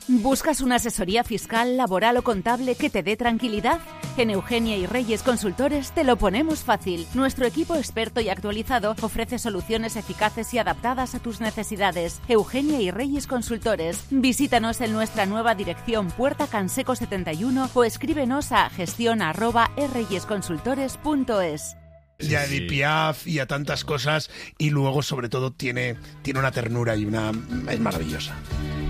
¿Buscas una asesoría fiscal, laboral o contable que te dé tranquilidad? En Eugenia y Reyes Consultores te lo ponemos fácil. Nuestro equipo experto y actualizado ofrece soluciones eficaces y adaptadas a tus necesidades. Eugenia y Reyes Consultores. Visítanos en nuestra nueva dirección Puerta Canseco 71 o escríbenos a gestión@reyesconsultores.es. Y a Edith Piaf y a tantas cosas, y luego sobre todo tiene una ternura y es maravillosa.